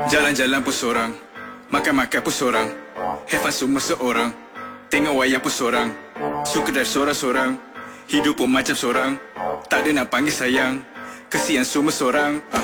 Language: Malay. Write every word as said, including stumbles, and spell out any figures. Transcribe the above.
Jalan-jalan pun sorang, makan-makan pun sorang, have fun semua seorang, tengok wayang pun sorang, suka drive sorang-sorang, hidup pun macam sorang, tak ada nak panggil sayang, kesian semua sorang. uh.